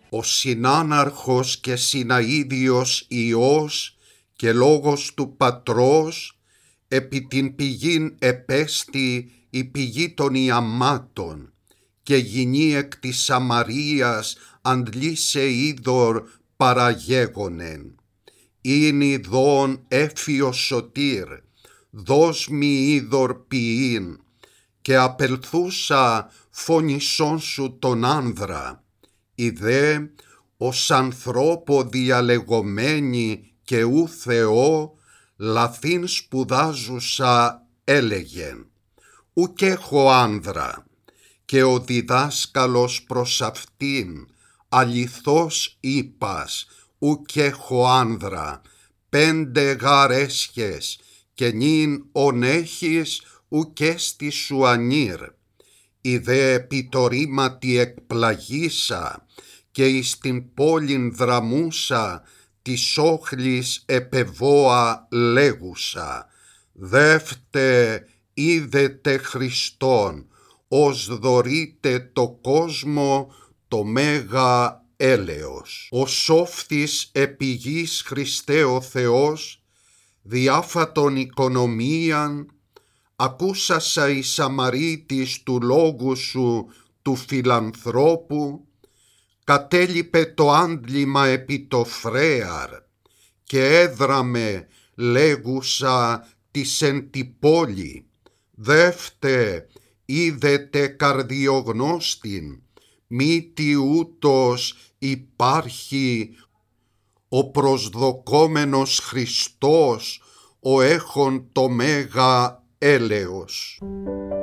Ο συνάναρχος και συναίδιος Υιός και λόγος του Πατρός, επί την πηγήν επέστη η πηγή των ιαμμάτων, και γυνή εκ της Σαμαρίας αντλήσε είδωρ παραγέγονεν. Είναι ειδών έφιος σωτήρ, δώσ' μη είδωρ ποιήν, και απελθούσα φωνησόν σου τον άνδρα. Ιδέ ως ανθρώπο διαλεγωμένη και ου Θεό, λαθήν σπουδάζουσα έλεγεν. Ουκ έχω άνδρα, και ο διδάσκαλος προς αυτήν, αληθώς είπας, ουκ έχω άνδρα, 5 γαρ έσχες, και νυν ον έχεις ουκ έστι σου ανήρ. Ιδέ επιτορήματι εκπλαγήσα, και εις την πόλην δραμούσα, της όχλης επεβόα λέγουσα. Δεύτε είδετε Χριστόν, ως δωρείτε το κόσμο το μέγα έλεος. Ο σώφθης επί γης Χριστέ ο Θεός, διάφατον οικονομίαν, ακούσασα η Σαμαρίτης του λόγου σου του φιλανθρώπου, κατέλειπε το άντλημα επί το φρέαρ, και έδραμε λέγουσα της εν τη πόλη. Δεύτε είδετε καρδιογνώστην, μήτι ούτως υπάρχει ο προσδοκόμενος Χριστός, ο έχων το μέγα έλεος.